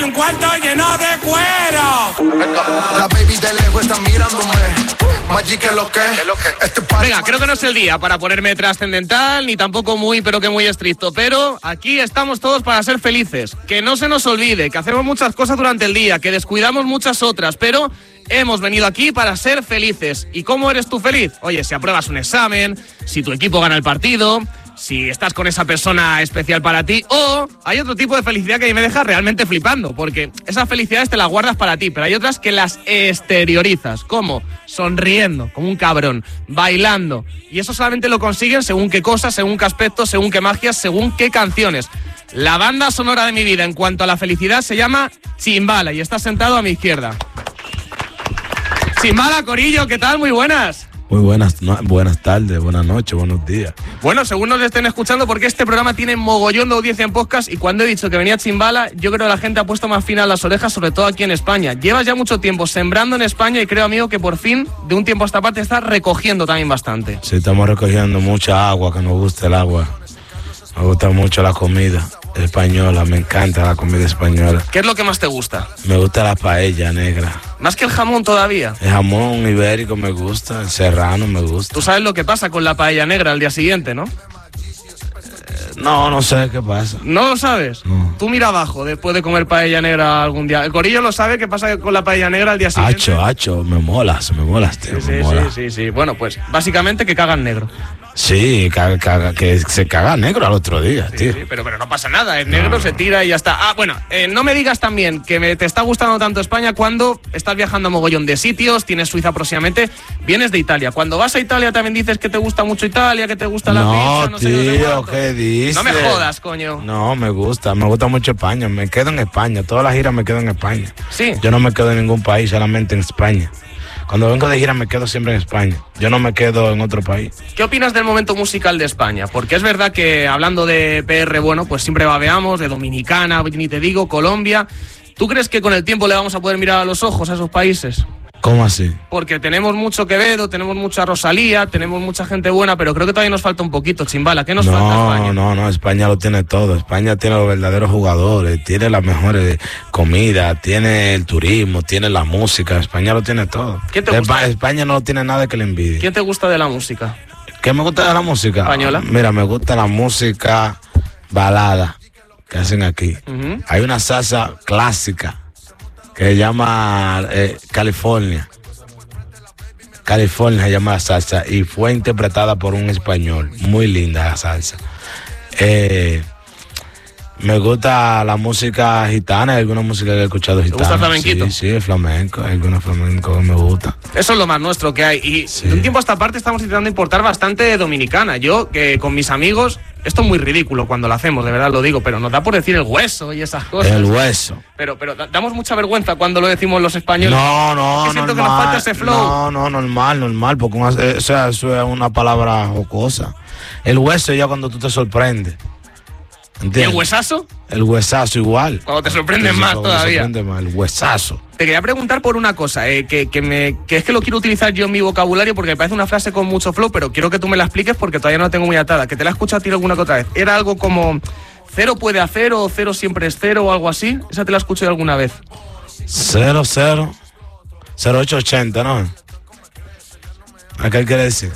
Un cuarto lleno de cuero. La baby de lejos está mirándome. Magic es lo que. Venga, creo que no es el día para ponerme trascendental, ni tampoco muy, pero que muy estricto. Pero aquí estamos todos para ser felices. Que no se nos olvide que hacemos muchas cosas durante el día, que descuidamos muchas otras, pero hemos venido aquí para ser felices. ¿Y cómo eres tú feliz? Oye, si apruebas un examen, si tu equipo gana el partido, si estás con esa persona especial para ti, o hay otro tipo de felicidad que a mí me deja realmente flipando, porque esas felicidades te las guardas para ti, pero hay otras que las exteriorizas. ¿Cómo? Sonriendo, como un cabrón, bailando. Y eso solamente lo consiguen según qué cosas, según qué aspectos, según qué magias, según qué canciones. La banda sonora de mi vida en cuanto a la felicidad se llama Chimbala y está sentado a mi izquierda. Chimbala, corillo, ¿qué tal? Muy buenas. Muy buenas tardes, buenas noches, buenos días. Bueno, según nos estén escuchando, porque este programa tiene mogollón de audiencia en podcast y cuando he dicho que venía Chimbala, yo creo que la gente ha puesto más fina las orejas, sobre todo aquí en España. Llevas ya mucho tiempo sembrando en España y creo, amigo, que por fin, de un tiempo a esta parte, estás recogiendo también bastante. Sí, estamos recogiendo mucha agua, que nos gusta el agua. Me gusta mucho la comida española, me encanta la comida española. ¿Qué es lo que más te gusta? Me gusta la paella negra. ¿Más que el jamón todavía? El jamón ibérico me gusta, el serrano me gusta. Tú sabes lo que pasa con la paella negra al día siguiente, ¿no? No sé qué pasa. ¿No lo sabes? No. Tú mira abajo después de comer paella negra algún día. El corillo lo sabe qué pasa con la paella negra al día siguiente. Hacho, me molas, tío, Sí. Bueno, pues básicamente que cagan negro. Sí, que se caga negro al otro día, tío. Sí, pero no pasa nada, el negro se tira y ya está. Ah, bueno, no me digas también que te está gustando tanto España cuando estás viajando a mogollón de sitios, tienes Suiza próximamente, vienes de Italia. Cuando vas a Italia también dices que te gusta mucho Italia, que te gusta la pizza, no sé tío, ¿qué dices? No me jodas, coño. No, me gusta mucho España, me quedo en España, todas las giras me quedo en España. Sí. Yo no me quedo en ningún país, solamente en España. Cuando vengo de gira me quedo siempre en España. Yo no me quedo en otro país. ¿Qué opinas del momento musical de España? Porque es verdad que hablando de PR, bueno, pues siempre babeamos, de Dominicana, ni te digo, Colombia. ¿Tú crees que con el tiempo le vamos a poder mirar a los ojos a esos países? ¿Cómo así? Porque tenemos mucho Quevedo, tenemos mucha Rosalía, tenemos mucha gente buena, pero creo que todavía nos falta un poquito, Chimbala. ¿Qué nos falta España? No, España lo tiene todo. España tiene los verdaderos jugadores, tiene las mejores comidas, tiene el turismo, tiene la música. España lo tiene todo. ¿Qué te gusta? España no tiene nada que le envidie. ¿Qué te gusta de la música? ¿Qué me gusta de la música? ¿Española? Mira, me gusta la música balada que hacen aquí. Uh-huh. Hay una salsa clásica que se llama California. California se llama la salsa y fue interpretada por un español. Muy linda la salsa. Me gusta la música gitana, hay alguna música que he escuchado gitana. ¿Te gusta el flamenquito? Sí, el flamenco, hay algunos flamencos que me gusta. Eso es lo más nuestro que hay. Y de un tiempo a esta parte estamos intentando importar bastante dominicana. Yo, que con mis amigos, esto es muy ridículo cuando lo hacemos, de verdad lo digo, pero nos da por decir el hueso y esas cosas. El hueso. Pero damos mucha vergüenza cuando lo decimos los españoles. No, siento normal, que nos falta ese flow. No, normal, porque eso es una palabra jocosa. El hueso ya cuando tú te sorprendes. ¿Entiendes? ¿Y el huesazo? El huesazo igual. Cuando te sorprendes más todavía. Te sorprende más, el huesazo. Te quería preguntar por una cosa, que es que lo quiero utilizar yo en mi vocabulario porque me parece una frase con mucho flow, pero quiero que tú me la expliques porque todavía no la tengo muy atada. Que te la he escuchado a ti alguna que otra vez. Era algo como cero puede hacer o cero siempre es cero o algo así. ¿Esa te la escuché alguna vez? 0880, ¿no? ¿A qué quiere decir?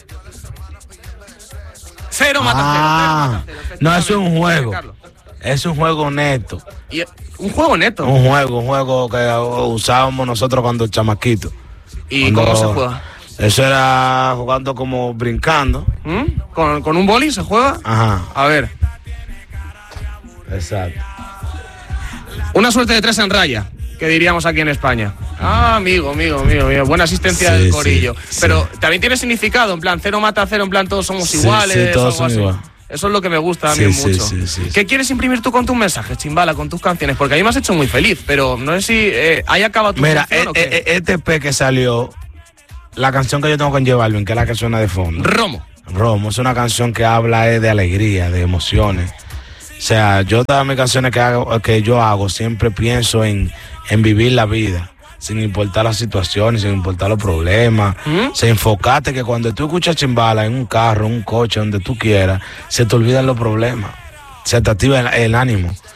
Cero mata cero. No, eso es un juego. Es un juego neto. ¿Y un juego neto? Un juego que usábamos nosotros cuando chamaquitos. ¿Y cómo se juega? Eso era jugando como brincando. ¿Con un boli se juega? Ajá. A ver. Exacto. Una suerte de 3 en raya, que diríamos aquí en España. Amigo. Buena asistencia del corillo. Sí. Pero también tiene significado, en plan, cero mata cero, en plan, todos somos iguales. Sí, todos somos iguales. Eso es lo que me gusta también mucho. Sí. ¿Qué quieres imprimir tú con tus mensajes, Chimbala, con tus canciones? Porque a mí me has hecho muy feliz, pero no sé si ahí acaba tu función, ¿o qué? Este EP que salió, la canción que yo tengo con J Balvin, que es la que suena de fondo. Romo, es una canción que habla de alegría, de emociones. O sea, yo todas mis canciones que yo hago siempre pienso en vivir la vida, sin importar las situaciones, sin importar los problemas. Se enfocate que cuando tú escuchas Chimbala en un carro, en un coche, donde tú quieras, se te olvidan los problemas, se te activa el ánimo.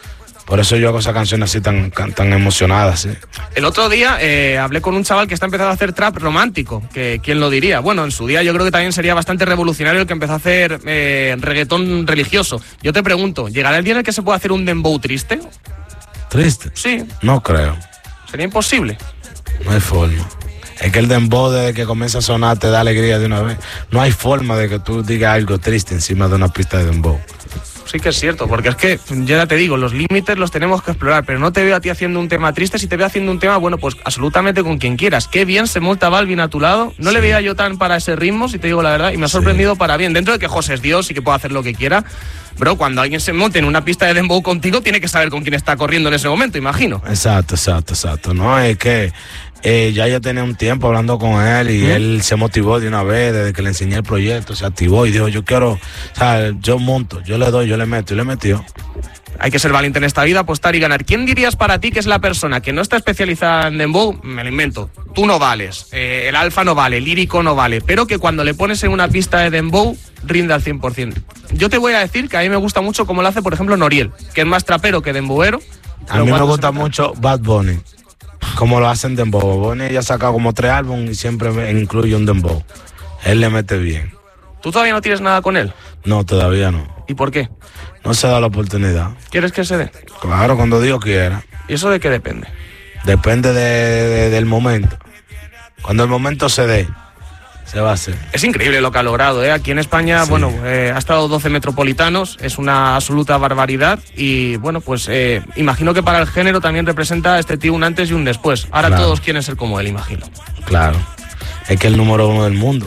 Por eso yo hago esas canciones así tan emocionadas, ¿sí? El otro día hablé con un chaval que está empezando a hacer trap romántico, que quién lo diría. Bueno, en su día yo creo que también sería bastante revolucionario el que empezó a hacer reggaetón religioso. Yo te pregunto, ¿llegará el día en el que se pueda hacer un dembow triste? ¿Triste? Sí. No creo. Sería imposible. No hay forma. Es que el dembow desde que comienza a sonar te da alegría de una vez. No hay forma de que tú digas algo triste encima de una pista de dembow. Sí que es cierto, porque es que, ya te digo, los límites los tenemos que explorar, pero no te veo a ti haciendo un tema triste, si te veo haciendo un tema, bueno, pues absolutamente con quien quieras. Qué bien se monta Balvin a tu lado, no le veía yo tan para ese ritmo, si te digo la verdad, y me ha sorprendido para bien, dentro de que José es Dios y que puede hacer lo que quiera, bro, cuando alguien se monte en una pista de dembow contigo, tiene que saber con quién está corriendo en ese momento, imagino. Exacto, no, es que ya yo tenía un tiempo hablando con él y él se motivó de una vez, desde que le enseñé el proyecto, se activó y dijo, yo quiero, o sea, yo monto, yo le doy, yo le meto y le metió. Hay que ser valiente en esta vida, apostar y ganar. ¿Quién dirías para ti que es la persona que no está especializada en dembow? Me lo invento. Tú no vales, el alfa no vale, el lírico no vale, pero que cuando le pones en una pista de dembow rinde al 100%. Yo te voy a decir que a mí me gusta mucho como lo hace, por ejemplo, Noriel, que es más trapero que dembowero. A mí me gusta mucho Bad Bunny, como lo hacen dembow. Bad Bunny ya ha sacado como 3 álbumes y siempre incluye un dembow. Él le mete bien. ¿Tú todavía no tienes nada con él? No, todavía no. ¿Y por qué? No se da la oportunidad. ¿Quieres que se dé? Claro, cuando Dios quiera. ¿Y eso de qué depende? Depende del momento. Cuando el momento se dé, se va a hacer. Es increíble lo que ha logrado, ¿eh? Aquí en España, sí. Bueno, ha estado 12 metropolitanos, es una absoluta barbaridad y, bueno, pues imagino que para el género también representa este tío un antes y un después. Ahora claro. Todos quieren ser como él, imagino. Claro. Es que es el número 1 del mundo.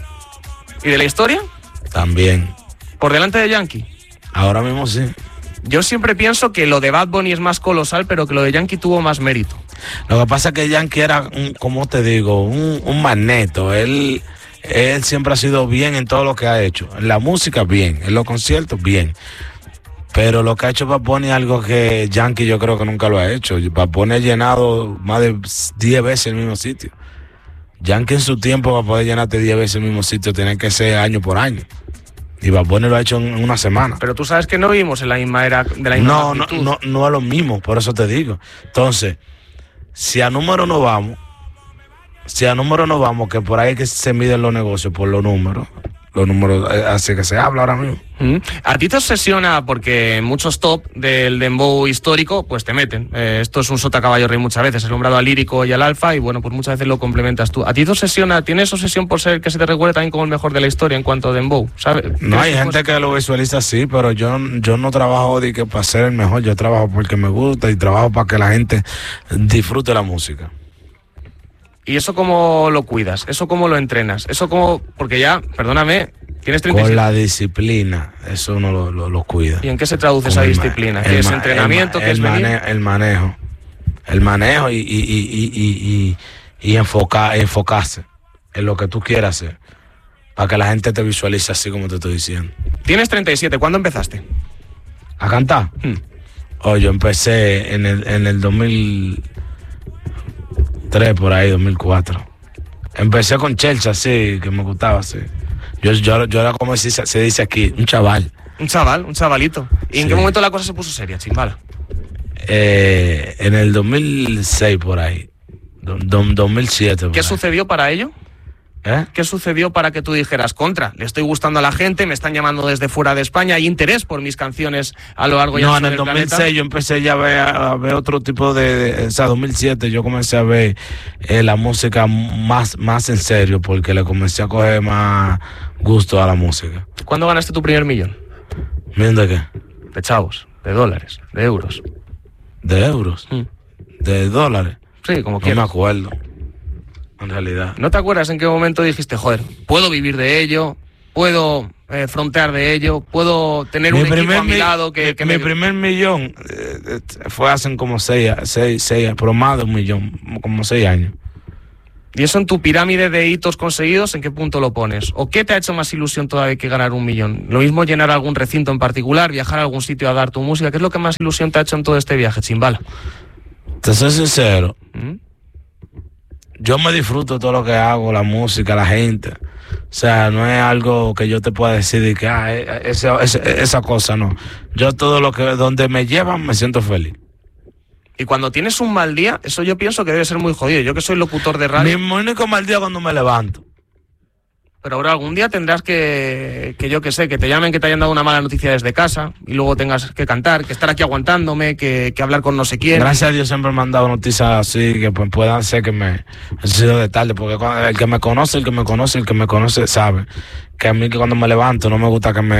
¿Y de la historia? También. ¿Por delante de Yankee? Ahora mismo sí. Yo siempre pienso que lo de Bad Bunny es más colosal, pero que lo de Yankee tuvo más mérito. Lo que pasa es que Yankee era, como te digo, un magneto. Él siempre ha sido bien en todo lo que ha hecho. En la música, bien. En los conciertos, bien. Pero lo que ha hecho Bad Bunny es algo que Yankee yo creo que nunca lo ha hecho. Bad Bunny ha llenado más de 10 veces el mismo sitio. Yankee en su tiempo, para poder llenarte 10 veces el mismo sitio, tiene que ser año por año. Y Bad Bunny lo ha hecho en una semana. Pero tú sabes que no vivimos en la misma era de la misma magnitud. No es lo mismo, por eso te digo. Entonces, si a número no vamos, que por ahí es que se miden los negocios, por los números, así que se habla ahora mismo. A ti te obsesiona porque en muchos top del dembow histórico pues te meten. Esto es un sota caballo rey muchas veces, he nombrado al lírico y al alfa y bueno, pues muchas veces lo complementas tú. ¿A ti te obsesiona, tienes obsesión por ser que se te recuerde también como el mejor de la historia en cuanto a dembow? ¿Sabes? No, hay gente que lo visualiza así, pero yo no trabajo de que para ser el mejor, yo trabajo porque me gusta y trabajo para que la gente disfrute la música. ¿Y eso cómo lo cuidas? ¿Eso cómo lo entrenas? ¿Eso cómo...? Porque ya, perdóname, tienes 37... Con la disciplina, eso uno lo cuida. ¿Y en qué se traduce esa disciplina? ¿Qué es entrenamiento? ¿Qué es venir? El manejo. El manejo y enfocarse en lo que tú quieras hacer. Para que la gente te visualice así como te estoy diciendo. Tienes 37, ¿cuándo empezaste? ¿A cantar? Yo empecé en el 2003, por ahí, 2004. Empecé con Chelcha, sí, que me gustaba, sí. Yo era como se dice aquí, un chaval. Un chavalito. ¿Y sí. En qué momento la cosa se puso seria, Chimbala? En el 2006, por ahí. 2007. Por ¿Qué ahí. sucedió para ello? ¿Qué sucedió para que tú dijeras, contra, le estoy gustando a la gente, me están llamando desde fuera de España, hay interés por mis canciones a lo largo y ancho del planeta? No, en el 2006 yo empecé ya a ver otro tipo o sea, 2007 yo comencé a ver la música más en serio, porque le comencé a coger más gusto a la música. ¿Cuándo ganaste tu primer millón? ¿Millón de qué? De chavos, de dólares, de euros. ¿De euros? ¿De dólares? Sí, como quieras. No me acuerdo. En realidad. ¿No te acuerdas en qué momento dijiste, joder, puedo vivir de ello, puedo frontear de ello, puedo tener un equipo a mi lado que mi primer millón fue hace como 6, pero más de 1 millón, como 6 años. ¿Y eso en tu pirámide de hitos conseguidos, en qué punto lo pones? ¿O qué te ha hecho más ilusión todavía que ganar 1 millón? Lo mismo llenar algún recinto en particular, viajar a algún sitio a dar tu música. ¿Qué es lo que más ilusión te ha hecho en todo este viaje, Chimbala? Te soy sincero. Yo me disfruto de todo lo que hago, la música, la gente. O sea, no es algo que yo te pueda decir de que esa cosa no. Yo todo donde me llevan me siento feliz. Y cuando tienes un mal día, eso yo pienso que debe ser muy jodido. Yo que soy locutor de radio. Mi único mal día es cuando me levanto. Pero ahora algún día tendrás que yo que sé, que te llamen que te hayan dado una mala noticia desde casa y luego tengas que cantar, que estar aquí aguantándome, que hablar con no sé quién. Gracias a Dios siempre me han dado noticias así que pues puedan ser que me he sido de tarde, porque el que me conoce sabe que a mí que cuando me levanto no me gusta que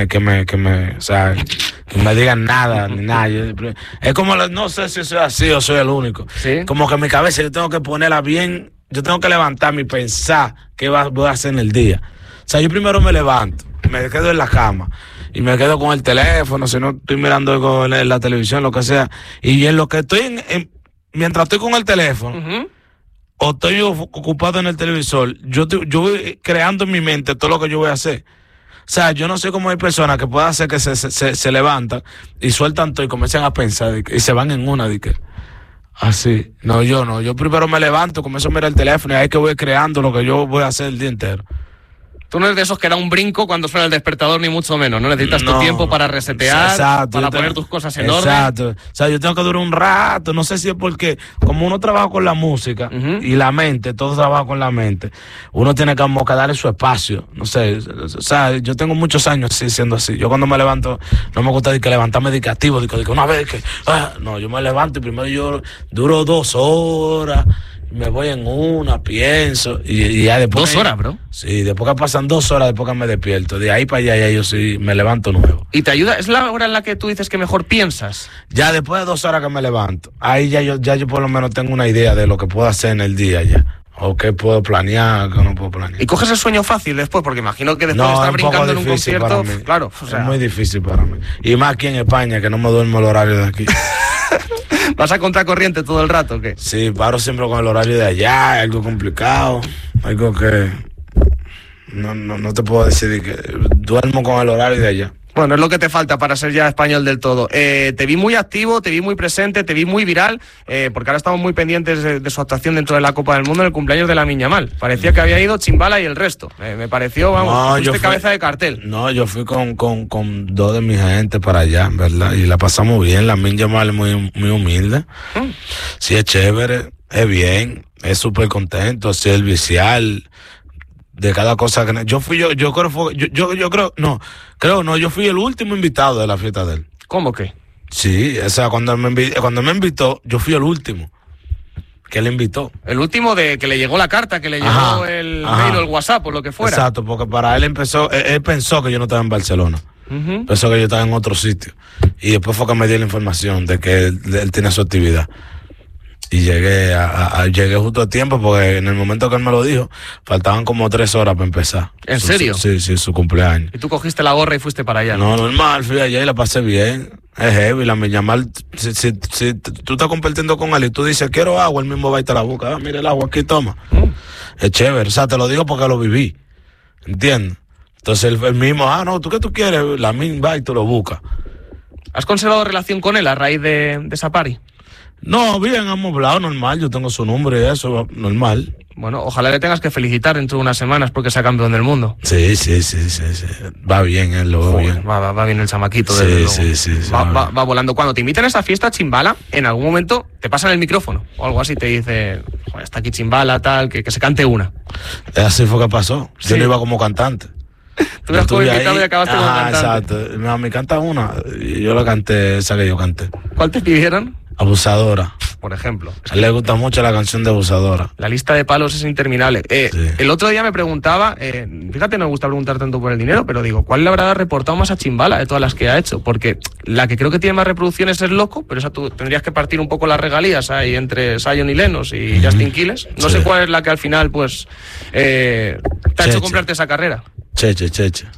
me digan nada ni nada. Es como no sé si soy así o soy el único. ¿Sí? Como que mi cabeza yo tengo que ponerla bien. Yo tengo que levantarme y pensar qué voy a hacer en el día. O sea, yo primero me levanto, me quedo en la cama y me quedo con el teléfono, si no estoy mirando algo en la televisión, lo que sea. Y en lo que estoy, mientras estoy con el teléfono o estoy ocupado en el televisor, yo voy creando en mi mente todo lo que yo voy a hacer. O sea, yo no sé cómo hay personas que puedan hacer que se levantan y sueltan todo y comienzan a pensar y se van en una de que... Así. No, yo no. Yo primero me levanto, comienzo a mirar el teléfono y ahí que voy creando lo que yo voy a hacer el día entero. Tú no eres de esos que da un brinco cuando suena el despertador, ni mucho menos. No necesitas tu tiempo para resetear, para poner tus cosas en orden. Exacto. O sea, yo tengo que durar un rato. No sé si es porque, como uno trabaja con la música y la mente, todo trabaja con la mente, uno tiene que darle su espacio. No sé. O sea, yo tengo muchos años siendo así. Yo cuando me levanto, no me gusta levantarme dedicativo, una vez que. No, yo me levanto y primero yo duro 2 horas. Me voy en una, pienso y ya después... 2 horas, bro. Sí, después que pasan 2 horas, después que me despierto. De ahí para allá ya yo sí me levanto nuevo. ¿Y te ayuda? ¿Es la hora en la que tú dices que mejor piensas? Ya después de 2 horas que me levanto, ahí ya yo por lo menos tengo una idea de lo que puedo hacer en el día ya. O qué puedo planear, qué no puedo planear. ¿Y coges el sueño fácil después? Porque imagino que después de estar brincando en un concierto... Claro, o sea... Es muy difícil para mí. Y más aquí en España, que no me duermo el horario de aquí. ¿Vas a contracorriente todo el rato o qué? Sí, paro siempre con el horario de allá, algo complicado, algo que no te puedo decir que duermo con el horario de allá. Bueno, es lo que te falta para ser ya español del todo. Te vi muy activo, te vi muy presente, te vi muy viral, porque ahora estamos muy pendientes de su actuación dentro de la Copa del Mundo en el cumpleaños de Lamine Yamal. Parecía que había ido Chimbala y el resto. Me pareció, vamos, fuiste cabeza de cartel. No, yo fui con 2 de mi gente para allá, ¿verdad? Y la pasamos bien. Lamine Yamal es muy humilde. Sí, es chévere, es bien, es súper contento, es servicial. De cada cosa que... Yo fui el último invitado de la fiesta de él. ¿Cómo que? Sí, o sea, cuando me invitó, yo fui el último que le invitó. El último de que le llegó la carta, que le llegó el mail o el WhatsApp o lo que fuera. Exacto, porque para él él pensó que yo no estaba en Barcelona. Pensó que yo estaba en otro sitio. Y después fue que me dio la información de que él tiene su actividad. Y llegué justo a tiempo porque en el momento que él me lo dijo, faltaban como 3 horas para empezar. ¿En serio? Sí, su cumpleaños. ¿Y tú cogiste la gorra y fuiste para allá? No, normal, fui allá y la pasé bien. Es heavy, Lamine Yamal. Si tú estás compartiendo con él y tú dices, quiero agua, él mismo va y te la busca. Mira el agua aquí, toma. Es chévere, o sea, te lo digo porque lo viví. ¿Entiendes? Entonces él mismo, no, ¿tú qué tú quieres? Lamine va y te lo busca. ¿Has conservado relación con él a raíz de esa party? No, bien, hemos hablado normal, yo tengo su nombre y eso, normal. Bueno, ojalá le tengas que felicitar dentro de unas semanas porque sea campeón del mundo. Sí. Va bien, él lo va bien. Va bien el chamaquito, desde luego. Sí. Va volando. Cuando te inviten a esa fiesta, Chimbala, en algún momento te pasan el micrófono o algo así, te dice, está aquí Chimbala, tal, que se cante una. Así fue que pasó. Yo no iba como cantante. Tú eras como invitado y acabaste como cantante. Exacto. Me canta una y yo la canté, esa que yo canté. ¿Cuál te pidieron? Abusadora. Por ejemplo. A él le gusta mucho la canción de Abusadora. La lista de palos es interminable. Sí. El otro día me preguntaba, fíjate, no me gusta preguntar tanto por el dinero, pero digo, ¿cuál le habrá reportado más a Chimbala de todas las que ha hecho? Porque la que creo que tiene más reproducciones es Loco, pero esa tú tendrías que partir un poco las regalías ahí entre Zion y Lennox y Justin Quiles. No sé cuál es la que al final, pues, te ha hecho comprarte esa carrera. Cheche.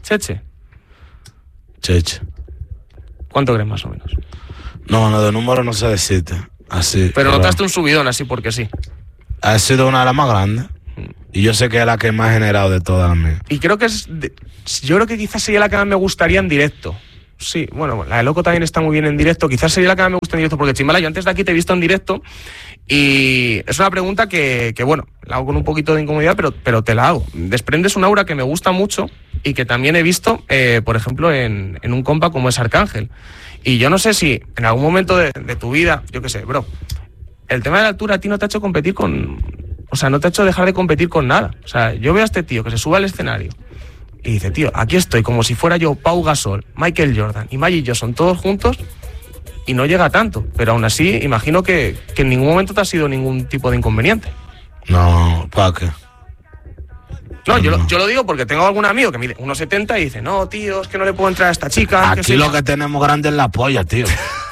¿Cuánto crees más o menos? No, de número no sé decirte. Así. Pero notaste un subidón así porque sí. Ha sido una de las más grandes. Y yo sé que es la que más ha generado de todas las mías. Y creo que yo creo que quizás sería la que más me gustaría en directo. Sí, bueno, la de Loco también está muy bien en directo. Quizás sería la que más me gusta en directo, porque Chimbala, yo antes de aquí te he visto en directo y es una pregunta que bueno, la hago con un poquito de incomodidad, pero te la hago. Desprendes un aura que me gusta mucho y que también he visto, por ejemplo, en un compa como es Arcángel. Y yo no sé si en algún momento de tu vida, yo qué sé, bro, el tema de la altura a ti no te ha hecho competir o sea, no te ha hecho dejar de competir con nada. O sea, yo veo a este tío que se sube al escenario y dice, tío, aquí estoy como si fuera yo Pau Gasol, Michael Jordan y Magic Johnson todos juntos y no llega tanto. Pero aún así, imagino que en ningún momento te ha sido ningún tipo de inconveniente. No, ¿para qué? No, yo lo digo porque tengo algún amigo que mide 1,70 y dice, no, tío, es que no le puedo entrar a esta chica. Aquí lo que tenemos grande es la polla, tío.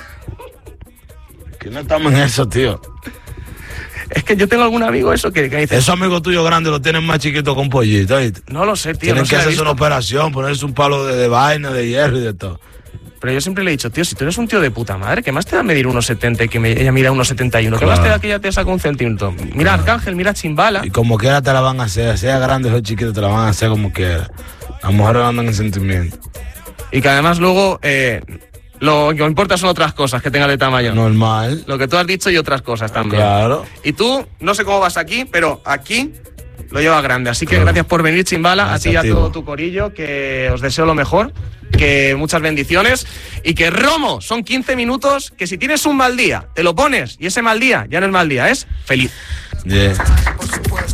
Aquí no estamos en eso, tío. Es que yo tengo algún amigo eso que dice... Esos amigos tuyos grandes los tienen más chiquitos con pollito, ¿viste? No lo sé, tío. Tienen que hacerse una operación, ponerse un palo de vaina, de hierro y de todo. Pero yo siempre le he dicho, tío, si tú eres un tío de puta madre, ¿qué más te da medir 1,70 y que ella mida 1,71? Claro. ¿Qué más te da que ella te saca un centímetro? Mira Arcángel, mira Chimbala. Y como quiera te la van a hacer, sea grande o chiquito, te la van a hacer como quiera. Las mujeres andan en sentimiento. Y que además luego lo que importa son otras cosas que tenga de tamaño. Normal. Lo que tú has dicho y otras cosas también. Claro. Y tú, no sé cómo vas aquí, pero aquí lo llevas grande. Así que gracias por venir, Chimbala, gracias a ti y a todo tu corillo, que os deseo lo mejor, que muchas bendiciones y que Romo, son 15 minutos que si tienes un mal día, te lo pones y ese mal día ya no es mal día, es feliz. Yeah.